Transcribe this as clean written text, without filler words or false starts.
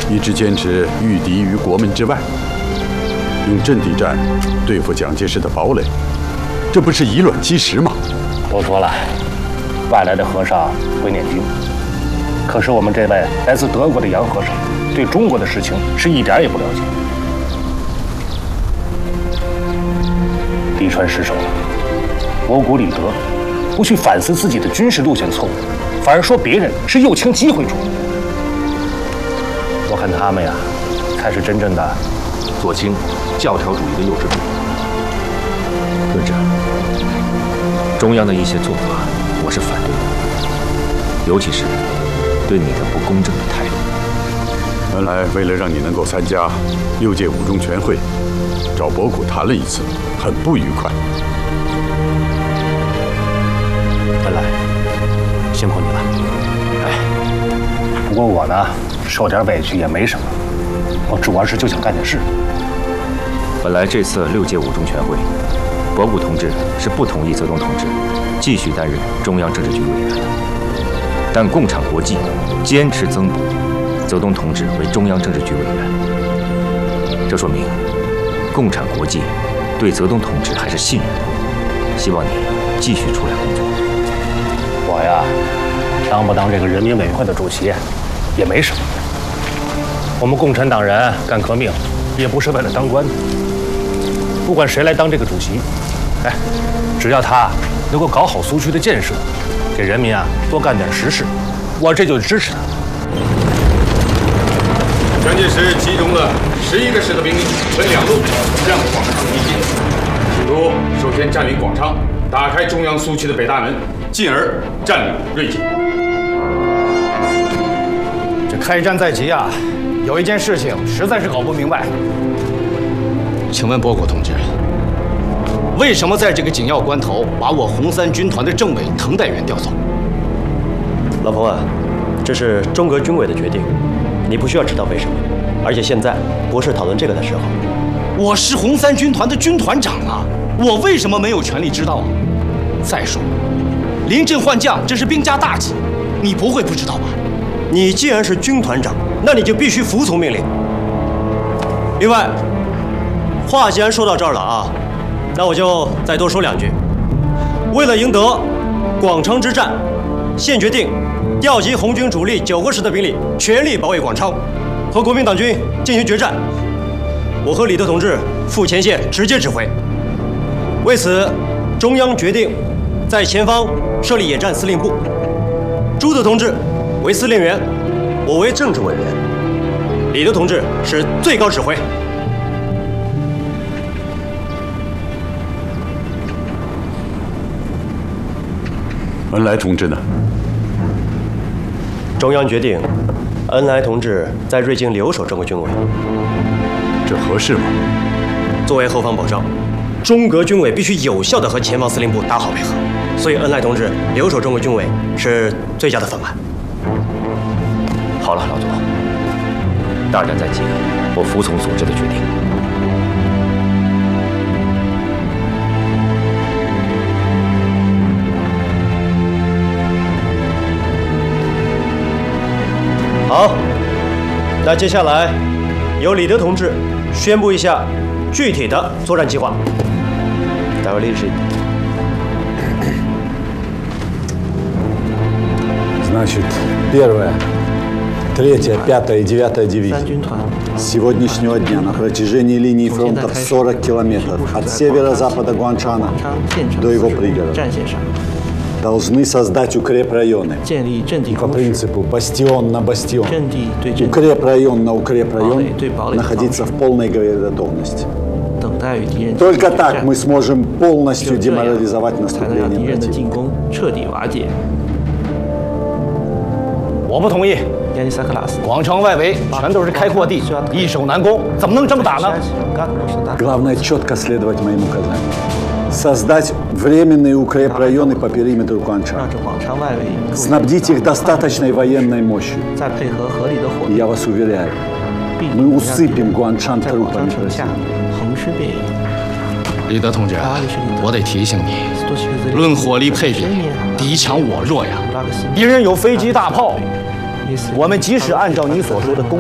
一直坚持御敌于国门之外，用阵地战对付蒋介石的堡垒，这不是以卵击石吗？ 都说了，外来的和尚会念经，可是我们这位来自德国的杨和尚，对中国的事情是一点也不了解。敌川失守了，我国李德不去反思自己的军事路线错误，反而说别人是右倾机会主义。我看他们呀，才是真正的左倾教条主义的幼稚主义。 论者，中央的一些做法，我是反对的，尤其是对你的不公正的态度。 原来为了让你能够参加6届五中全会，找博古谈了一次，很不愉快。 文来，辛苦你了。哎，不过我呢，受点委屈也没什么，我主要是就想干点事。 本来这次6届五中全会，博古同志是不同意泽东同志继续担任中央政治局委员的，但共产国际坚持增补泽东同志为中央政治局委员，这说明共产国际对泽东同志还是信任的，希望你继续出来工作。 我呀，当不当这个人民委员会的主席也没什么。我们共产党人干革命也不是为了当官的，不管谁来当这个主席，哎，只要他能够搞好苏区的建设，给人民啊多干点实事，我这就支持他。 蒋介石集中了11个师的兵力，分2路向广昌逼近，企图首先占领广昌，打开中央苏区的北大门，进而占领瑞金。 这开战在即啊，有一件事情实在是搞不明白。请问博古同志，为什么在这个紧要关头把我红三军团的政委滕代元调走？ 老彭啊，这是中革军委的决定，你不需要知道为什么。而且现在不是讨论这个的时候。 我是红三军团的军团长啊，我为什么没有权利知道啊？再说，临阵换将这是兵家大忌，你不会不知道吧？ 你既然是军团长，那你就必须服从命令。另外，话既然说到这儿了啊，那我就再多说2句。为了赢得广昌之战，现决定调集红军主力9个师的兵力，全力保卫广昌，和国民党军进行决战。我和李德同志赴前线直接指挥。为此，中央决定在前方设立野战司令部，朱德同志为司令员，我为政治委员，李德同志是最高指挥。 恩来同志呢？ 中央决定，恩来同志在瑞金留守中国军委， 这合适吗？ 作为后方保障，中革军委必须有效地和前方司令部打好配合，所以恩来同志留守中国军委是最佳的方案。 好了，老左，大战在即，我服从所知的决定。 好，那接下来由李德同志宣布一下具体的作战计划。 Значит, 1-я, 3-я, 5-я и 9-я дивизии с сегодняшнего дня на протяжении линии фронта в 40 километров от северо-запада Гуанчана до его пригорода должны создать укрепрайоны. По принципу бастион на бастион, укрепрайон на укрепрайон, находиться в полной готовности. Только так мы сможем полностью деморализовать наступление противника. 我不同意。广昌外围全都是开阔地，易守难攻，怎么能这么打呢？ Главное четко следовать моим указаниям. Создать временные укрепрайоны по периметру Гуанчана. Снабдить их достаточной военной мощью. И я вас уверяю, мы усыпем Гуанчан трупами противника. 李德同志，我得提醒你，论火力配比，敌强我弱呀。敌人有飞机大炮，我们即使按照你所说的攻